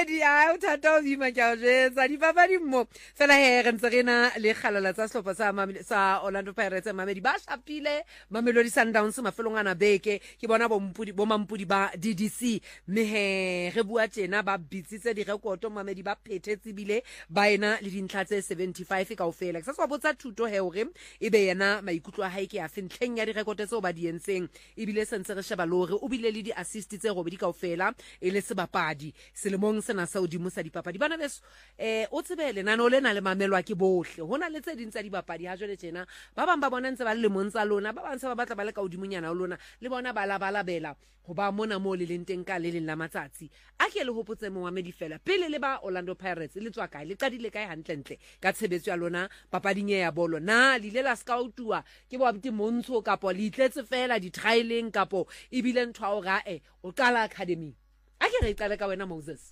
Mamedi a o thata o bima ke a jetsa dipapadi mo fela he re ntse re na le kgalala tsa sehlopha sa Orlando Pirates. Mamedi ba shapile Mamelodi Sundowns mafelong ana beke ke bona bo mampudi ba DDC mme he re bua tjena ba bitsitse direkoto Mamedi ba phethetse bile ba ena le dintlha tse 75 kaofela sa swa botsa thuto he hore ebe yena maikutlo a hae ke a fintlheng ya direkoto tseo ba di entseng ebile sentse re sheba lore o bile le di assist tse robedi kaofela e le sebapadi selemong sena sa odimo sa dipapadi bana beso o tsebele nano le na le mamelwa ke bohle hona le tse ding tsa dipapadi ha jwale tjena ba bang ba bona ntse ba le montsha lona ba bang se ba batla ba le ka odimonyana lona le bona ba balabela ho ba mona mo le leng teng ka le leng la matsatsi a ke le hopotse Mohamedi fela pele le ba Orlando Pirates le tswa kae le qadile kae hantlentle ka tshebetso ya lona papading ya bolo na le la scoutua ke bo abti montsho kapo le itletse fela di trialing kapo ebile ntwa o rae o qala academy a ke re qale ka wena Moses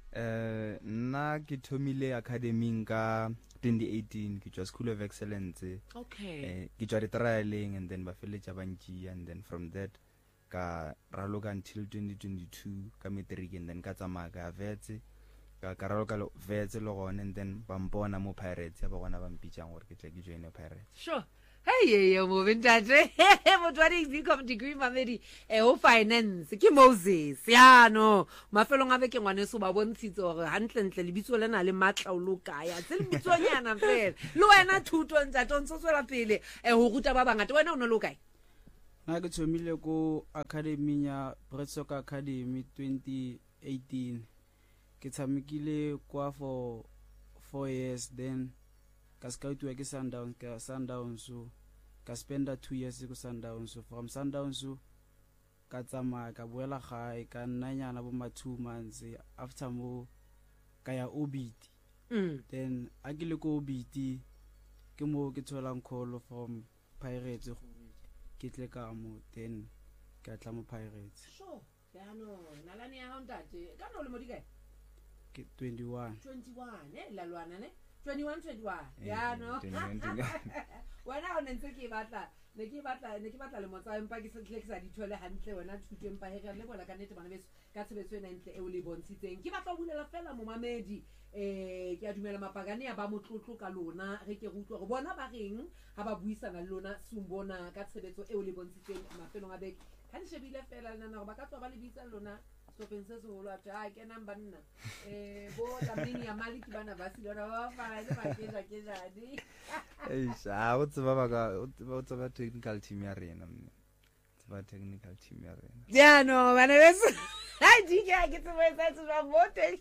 nna ke thomile academy ka 2018 ke tswa School of Excellence okay ke tswa trialing and then ba feletsa banji and then from that ka raloka until 2022 ka matric and then ka tsamaya ka vetse ka raloka vetse le gone and then ba mpona mo Pirates ya ba gona ba mpitšang gore ke tle ke join Pirates. Sure. Hey, mo bentate mo twadi become degree Mamedi o finance ke Moses ya no mafelong a beke ngwane so ba bontshitse gore hantlentle le bitso lena le matla o lokaya tse le bitsonyana fela le wena thuto ntsa tonso tswela pele ho ruta ba bangata wena o no lokae na ke thomile ko academy ya Brett Soccer Academy 2018 ke tshamekile kwa for 4 years then ka scoutwa ke Sundowns so ka spenda 2 years ko Sundowns so from Sundowns so ka tsamaya ka boela gae ka nnanyana bo ma 2 months after mo ka ya Obiti then a ke le ko Obiti ke mo ke tholang call from Pirates ke tle ka mo then ka tla mo Pirates. Sure ya no nalane ya hontate ka no le modikae ke 21 la lwana ne 21 ya no wena o ntse ke batla ne ke batla le motsa empa ke se sa di thole hantle wena thuto empa he le bola ka nete bana beso ka tshebetso ena ntle e o le bontshitseng ke batla bulela fela mo Mamedi ke a dumela mapagane ya ba motlotlo ka lona re ke rutlwa go bona ba reng ha ba buisana le lona sumbona ka tshebetso e o le bontshitseng mafelong a beke ha di shebile fela nna go ba ka tswa ba le bitsa lona stopeng se se holo a tja ke nang banna bo tamini ya mali ki bana ba silona ba fa le ba ke jadi o tseba technical team ya rena tseba technical team ya rena ya no bana beso ai dike a ke tseba sa tswa mote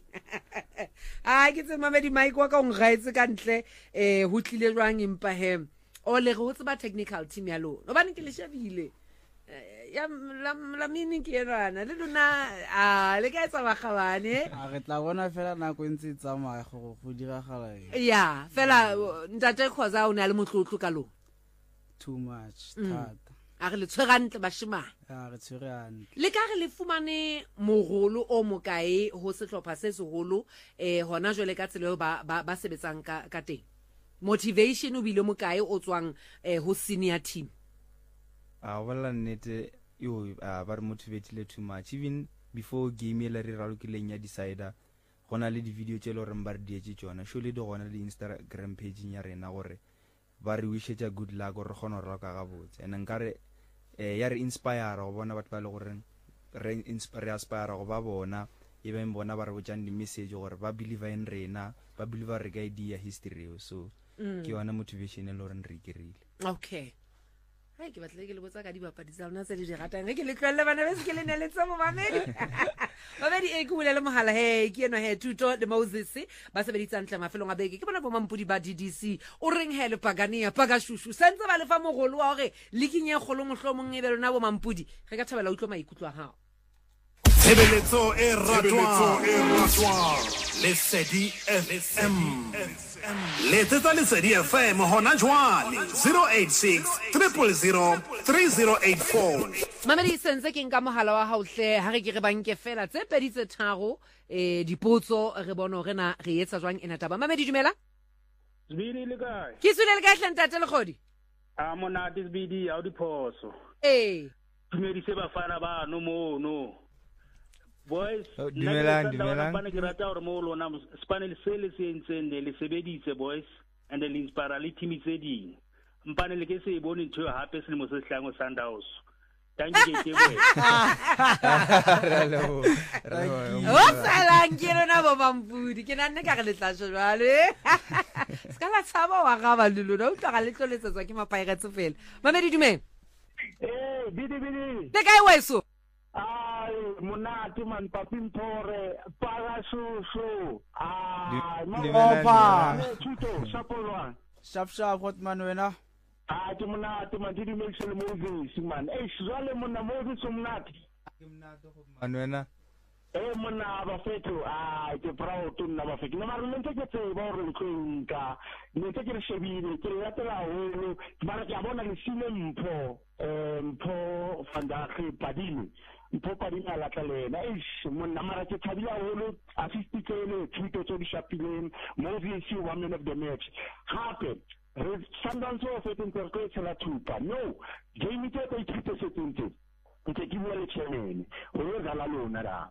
a ke tsema Mamedi Mike wa ka ngaitse ka ntle ho tlile jwang empa he o le go tseba technical team ya lona ba ne ke le shebile ya la mini ke rana le lona le ka etsa bagabane re tla bona fela nako ntse tsamaya go diragala ya fela ntate khoza o ne le motlotlo ka lona too much thata a re le tshwerantle bashimane re tshwerantle le ka re le fumane mogolo o mokae ho sehlopha se seholo hona jwale ka tsela ba sebetsang ka teng motivation o bile mokae o tswang ho senior team wala nnete yo ba re motivatile too much even before game e le re ralokileng ya decider gona le di video tse le gore ba re dietse tsona surely di gona le Instagram page ya rena gore ba re wishetsa good luck gore gona re ka botse and nkare ya re inspire go bona batho ba le gore re inspire go ba bona e ba mbona ba re botsang di message gore ba believe in rena ba believe re ka idea history so ke yona motivation e le gore re ikirile okay hai ke batla ke le botsa ka dibapadi tsa lona tse di ratang ke le tlwelle bana ba se ke le neletse mo Mamedi Mamedi ke bula le mohala ke eno thuto le Moses ba sebeditsa ntle mafelong a beke ke bona bo mampudi ba DDC o reng hele pagania pagashushu sentse ba le fa mogolo wa hore likinye kgolo mohlomong e be lona bo mampudi re ka thabela utlwa maikutlo a hao Tshebeletso e ratwa le Sedi FM letsetsa Lesedi FM hona jwale 086 000 3084 Mamedi sense ke nka mohala wa hao hle ha re ke re banke fela tse pedi tse tharo dipotso re bona hore na re etsa jwang ena taba Mamedi dumela Zbidi le kae ke tswile le kae hlantate le khodi monate Zbidi ya diphoso dumedise bafana ba no mono boys dumelang. Spane ke rata hore mo lona Spane le se le se entseng le sebeditse boys and le inspire le team tse ding mpane le ke se e bone ntho hape se le mo se hlango Sundowns thank you ke boys o salang ke rona bo mampudi ke nne ka re letlasho jwale ska la tsaba wa ga ba lelo o tla ga le tloletsetswa ke mapairetso fela mamedi dumeng bidi te kai weso ai monate man Papimpore parasusu Opa. tuto sapolwa Sharp hotman wena. ke monate man didi make sure Moses man jwale monna Moses monate Manwena monna ba fetho ke proud to nna ba fetho mara le ntse ke tseba hore le tlinka ne ntse ke re shebile ke latela holo mara ke a bona le sile mpho fandage padile mpho padile la tlalena monna mara ke thabile holo assistile thuto tso di shapileng Moses wa man of the match hape Sundowns o feteng ke tsela thupa no game ke go ithuta setente ke ke bua le chairman o yo dala lona ra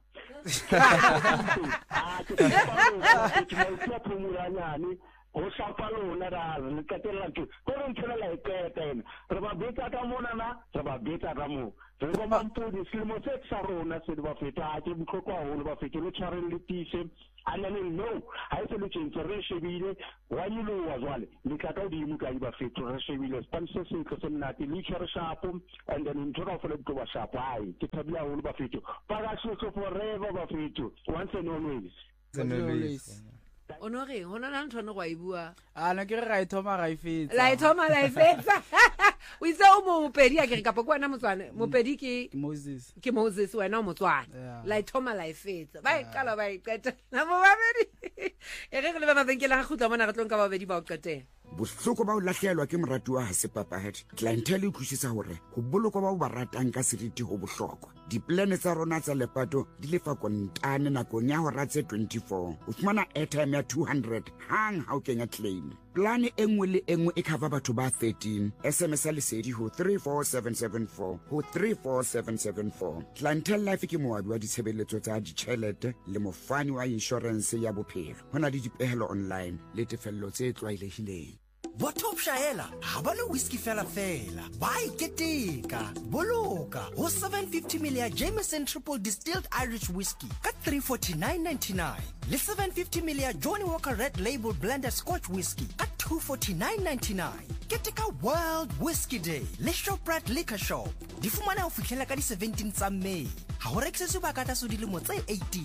ke promulanyane o shapa lona ra le katela ke go re ntshela la eketena re ba beta ka mona na re ba beta ka mo re go mampudi silimo se tsa rona se ba feta ke butloko haholo ba fete le tshwareng le tise no ha se le tshentse re shebile wa nyilo wa jwale le tla ka di mu ka ba fete re shebile sponsor se ke se nna le tshware shapo and then in total for the wa shapo ai ke thabila holo ba fete para so forever ba fete once and always onore hona na ntho ne go ibua Na ke re ga ithoma ga ifetsa. la ithoma la ifetsa o itse o mo pedi a ke ka pokwa na motswane mo pedi ke Moses. ke Moses wena o motswane la ithoma la ifetsa ba ikala ba iqeta na mo babedi e re le ba mabenkela ga khutla mona re tlong ka babedi ba o qetela bohloko ba o lahlehelwa ke morati wa hase papahadi clientele e utlwisisa hore ho boloko ba o ba ratang ka seriti ho bohlokwa diplane tsa rona tsa lepato di lefa kontane nakong ya hora tse 24 o fumana airtime ya 200 hang ha o kenya claim plane e nngwe le e nngwe e cover batho ba 13 SMS lesedi ho 34774 ho 34774 clientele life ke moabi wa ditshebeletso tsa ditjhelete le mofani wa insurance ya bophelo hona le dipehelo online le tefello tse tlwaelehileng Botop Shaela, habalo whisky fela. Buy keteka, boloka. Ho 750ml Jameson Triple Distilled Irish Whiskey. Ka 349.99. Le 750ml Johnny Walker Red Label Blended Scotch Whiskey. Ka 249.99. Keteka World Whiskey Day. Le Shoprite Liquor Shop. Di fumana ho fihlela ka di 17 tsa May. Ha ho rekisetswe ba ka tsa dilemo tse 18.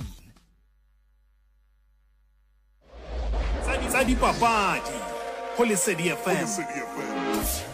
Tsa dipapadi ho Lesedi FM.